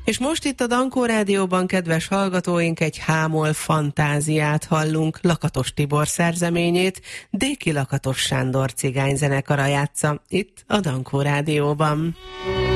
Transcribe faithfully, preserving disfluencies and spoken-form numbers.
És most itt a Dankó Rádióban, kedves hallgatóink, egy hámol fantáziát hallunk. Lakatos Tibor szerzeményét Déki Lakatos Sándor cigányzenekara játsza itt a Dankó Rádióban.